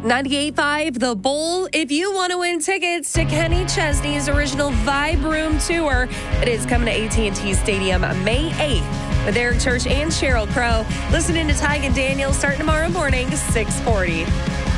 98.5 The Bowl. If you want to win tickets to Kenny Chesney's original Vibe Room Tour, it is coming to AT&T Stadium May 8th with Eric Church and Sheryl Crow. Listening to Tig and Daniel starting tomorrow morning, 6:40.